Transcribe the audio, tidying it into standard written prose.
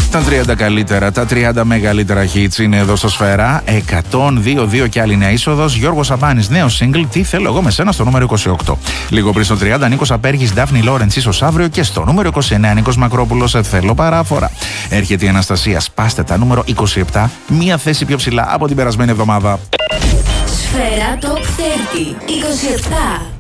Τα 30 καλύτερα, τα 30 μεγαλύτερα hits είναι εδώ στο Σφαίρα. 102-2 και άλλη νέα είσοδος. Γιώργος Σαμπάνης, νέο single. Τι θέλω εγώ με σένα στο νούμερο 28. Λίγο πριν στο 30, Νίκος Απέργης, Ντάφνη Λόρεντς, ίσως αύριο. Και στο νούμερο 29, Νίκος Μακρόπουλος, θέλω παράφορα. Έρχεται η Αναστασία, σπάστε τα νούμερο 27. Μία θέση πιο ψηλά από την περασμένη εβδομάδα. Σφαίρα Top 30, 27.